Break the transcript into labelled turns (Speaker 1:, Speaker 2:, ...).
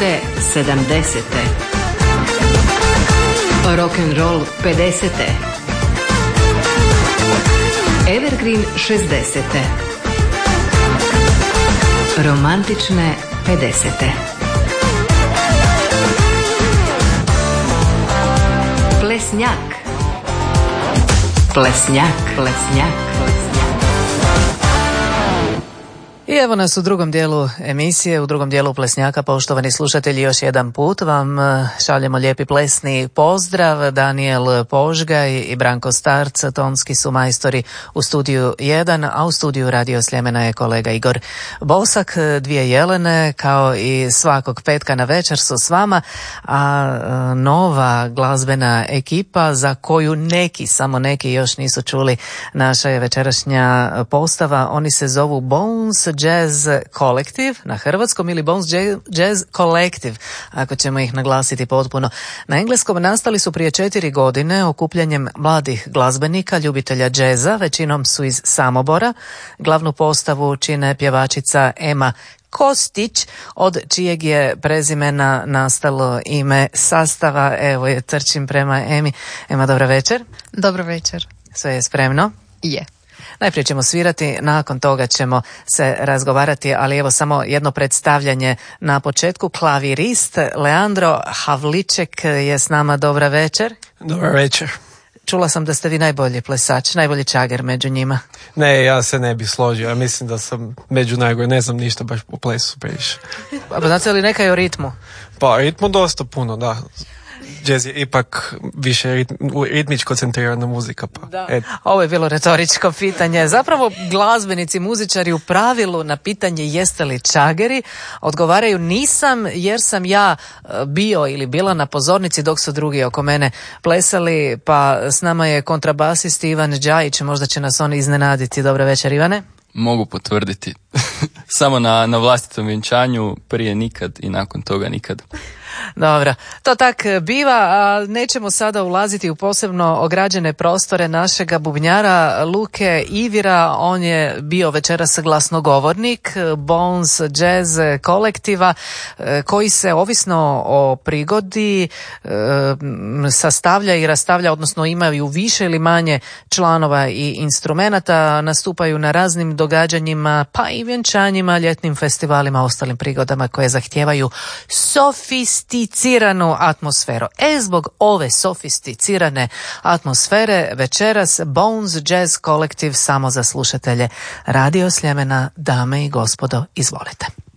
Speaker 1: Balade 70. Rock'n'roll 50. Evergreen 60. Romantične 50. Plesnjak. Plesnjak, plesnjak, plesnjak.
Speaker 2: I evo nas u drugom dijelu emisije, u drugom dijelu Plesnjaka. Poštovani slušatelji, još jedan put vam šaljemo lijepi plesni pozdrav. Daniel Požgaj i Branko Starc, tonski su majstori u studiju 1, a u studiju Radio Sljemena je kolega Igor Bosak. Dvije Jelene, kao i svakog petka na večer, su s vama, a nova glazbena ekipa za koju neki, samo neki još nisu čuli, naša je večerašnja postava. Oni se zovu Bones Jazz Collective na hrvatskom ili Bones Jazz Collective, ako ćemo ih naglasiti potpuno. Na engleskom nastali su prije 4 godine okupljanjem mladih glazbenika, ljubitelja džeza, većinom su iz Samobora. Glavnu postavu čine pjevačica Ema Kostić, od čijeg je prezimena nastalo ime sastava. Evo je, trčim prema Emi. Ema, dobro večer.
Speaker 3: Dobro večer.
Speaker 2: Sve je spremno?
Speaker 3: Je.
Speaker 2: Najprije ćemo svirati, nakon toga ćemo se razgovarati, ali evo samo jedno predstavljanje na početku. Klavirist Leandro Havliček je s nama. Dobra večer.
Speaker 4: Dobar večer.
Speaker 2: Čula sam da ste vi najbolji plesač, najbolji čager među njima.
Speaker 4: Ne, ja se ne bih složio. Ja mislim da sam među najgore. Ne znam ništa baš po plesu previše.
Speaker 2: Pa znate li nekaj o ritmu?
Speaker 4: Pa ritmu dosta puno, da. Jazz je ipak više ritmičko centrirana muzika. Pa.
Speaker 2: Ovo je bilo retoričko pitanje. Zapravo glazbenici, muzičari u pravilu na pitanje jeste li čageri odgovaraju nisam, jer sam ja bio ili bila na pozornici dok su drugi oko mene plesali. Pa s nama je kontrabasist Ivan Đajić, možda će nas on iznenaditi. Dobro večer, Ivane.
Speaker 5: Mogu potvrditi. Samo na vlastitom vjenčanju, prije nikad i nakon toga nikad.
Speaker 2: Dobro, to tak biva, a nećemo sada ulaziti u posebno ograđene prostore našega bubnjara Luke Ivira. On je bio večeras glasnogovornik Bones Jazz kolektiva, koji se ovisno o prigodi sastavlja i rastavlja, odnosno imaju više ili manje članova i instrumenata, nastupaju na raznim događanjima, pa i vjenčanjima, ljetnim festivalima, ostalim prigodama koje zahtijevaju sofisticiranu atmosferu. Zbog ove sofisticirane atmosfere večeras Bones Jazz Collective samo za slušatelje Radio Sljemena. Dame i gospodo, izvolite.